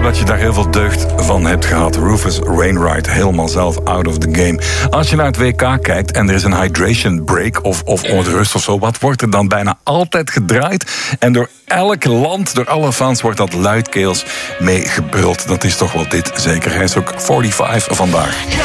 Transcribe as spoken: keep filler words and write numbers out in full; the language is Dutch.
hoop dat je daar heel veel deugd van hebt gehad. Rufus Wainwright, helemaal zelf out of the game. Als je naar het W K kijkt en er is een hydration break of, of onrust of zo, wat wordt er dan bijna altijd gedraaid? En door elk land, door alle fans, wordt dat luidkeels mee gebruld. Dat is toch wel dit zeker. Hij is ook vijfenveertig vandaag.